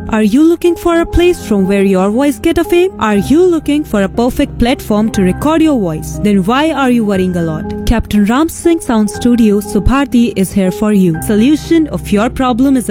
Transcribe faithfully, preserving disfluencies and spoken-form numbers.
Are you looking for a place from where your voice get a fame? Are you looking for a perfect platform to record your voice? Then why are you worrying a lot? Captain Ram Singh Sound Studio Subharti is here for you. Solution of your problem is